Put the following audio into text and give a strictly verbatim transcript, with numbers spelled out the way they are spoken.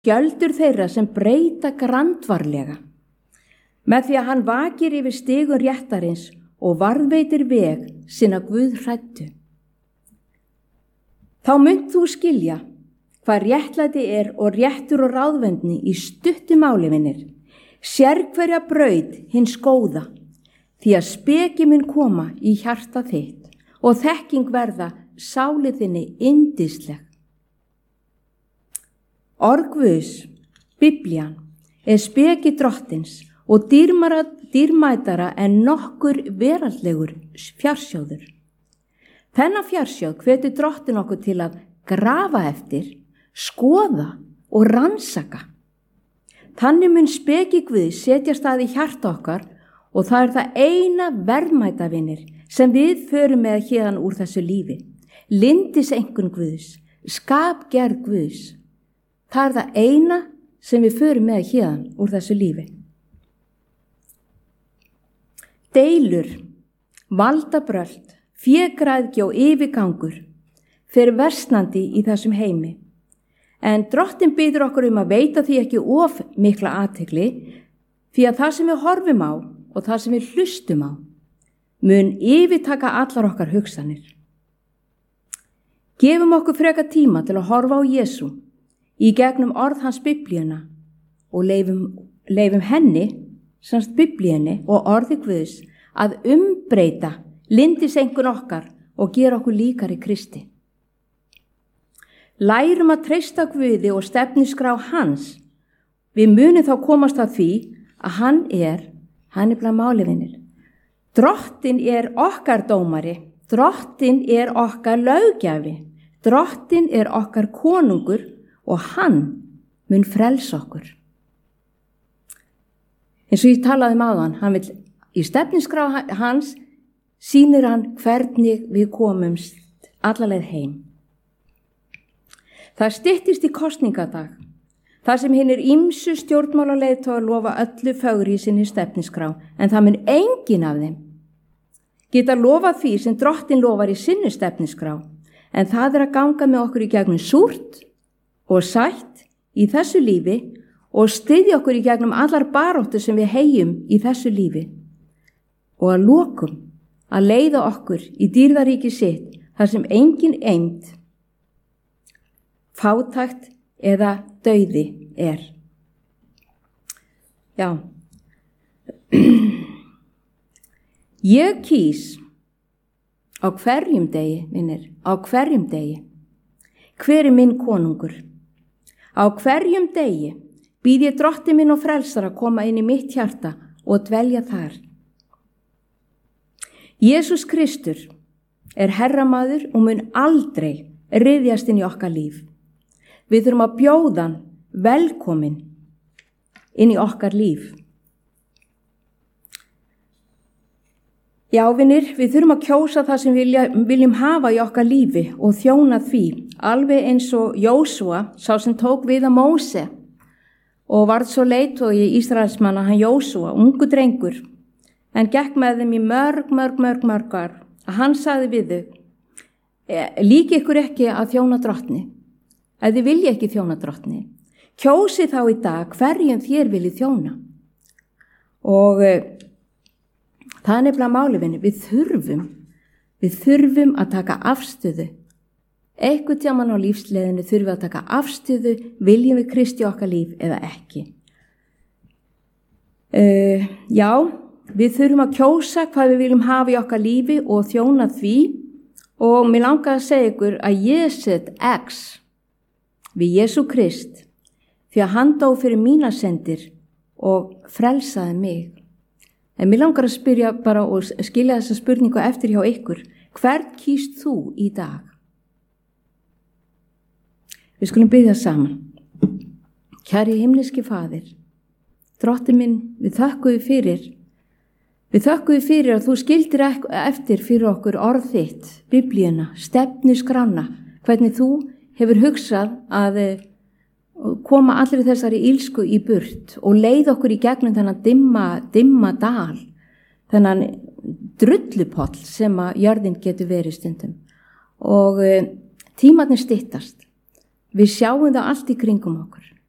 skjöldur þeirra sem breyta grandvarlega, með því að hann vakir yfir stigun réttarins og varðveitir veg sinna Guð hræddu. Þá munt þú skilja hvað réttlæti er og réttur og ráðvendni í stuttu máli vinir, sérhverja braut hins góða, því að speki mun koma í hjarta þitt og þekking verða sáli þinni yndisleg. Orð Guðs, Biblían, er speki drottins og dýrmara, dýrmætara en nokkur veraldlegur fjarsjóður. Þennan fjarsjóð hvetur drottin okkur til að grafa eftir, skoða og rannsaka. Þannig mun speki Guðs setjast að í hjarta okkar og það er það eina verðmætavinir sem við förum með héðan úr þessu lífi. Lyndiseinkunn Guðs, skapgerð Guðs. Það er það eina sem við förum með héðan úr þessu lífi. Deilur, valdabröld, fégræðgi og yfirgangur fer versnandi í þessum heimi. En drottin biður okkur um að veita því ekki of mikla athygli, því að það sem við horfum á og það sem við hlustum á mun yfirtaka allar okkar hugsanir. Gefum okkur freka tíma til að horfa á Jesú í gegnum orð hans Biblíuna og leifum, leifum henni, semst Biblíunni og orði Guðs, að umbreyta lyndiseinkunn okkar og gera okkur líkari Kristi. Lærum að treysta Guði og stefnuskrá hans. Við munum þá komast að því að hann er, hann er bara málivinir. Drottin er okkar dómari, drottin er okkar löggjafi, drottin er okkar konungur og hann mun frelsa okkur. Eins og ég talaði um áðan, hann vil í stefnuskrá hans sýnir hann hvernig við komumst allarleið heim. Það styttist í kosningadag, þar sem hinir ýmsu stjórnmálaleiðtogar lofa öllu fögru í sinni stefnuskrá, en það mun enginn af þeim geta lofað því sem drottin lofar í sinni stefnuskrá, en það er að ganga með okkur í gegnum súrt og sætt í þessu lífi og styðja okkur í gegnum allar baróttu sem við heyjum í þessu lífi og að lokum að leiða okkur í dýrðaríki sitt þar sem engin eymd, fátækt eða dauði er. Já. Ég kýs á hverjum degi, vinnir, á hverjum degi. Hver er minn konungur? Á hverjum degi býð ég drotti minn og frelsara að koma inn í mitt hjarta og dvelja þar. Jesús Kristur er herramaður og mun aldrei ryðjast inn í okkar líf. Við þurfum að bjóða hann velkomin inn í okkar líf. Já, vinir, við þurfum að kjósa það sem vilja, viljum hafa í okkar lífi og þjóna því, alveg eins og Jósúa, sá sem tók við að Móse og varð svo leiðtogi Ísraelsmanna, hann Jósúa, ungu drengur, en gekk með þeim í mörg, mörg, mörg, mörg ár, að hann sagði við þau, líki ykkur ekki að þjóna drottni, ef þið vilja ekki þjóna drottni, kjósi þá í dag hverjum þér viljið þjóna. Og það er nefnilega málivinni, við þurfum, við þurfum að taka afstöðu. Eitthvað tjáman á lífsleiðinu þurfum við að taka afstöðu, viljum við Kristi okkar líf eða ekki. Uh, já, við þurfum að kjósa hvað við viljum hafa í okkar lífi og þjóna því og mér langar að segja ykkur að ég set X við Jesú Krist því að hann dó fyrir mína sendir og frelsaði mig. En mér langar að spyrja bara og skilja þessa spurningu eftir hjá ykkur. Hvern kýst þú í dag? Við skulum biðja saman. Kæri himneski Faðir, drottinn minn, við þökkum við fyrir. Við þökkum við fyrir að þú skildir eftir fyrir okkur orð þitt, Biblíuna, stefnuskrána, hvernig þú hefur hugsað að koma allir þessari ílsku í burt og leið okkur í gegnum þennan dimma, dimma dal, þennan drullupoll sem að jörðin getur verið stundum. Og tímarnir styttast. Við sjáum það allt í kringum okkur.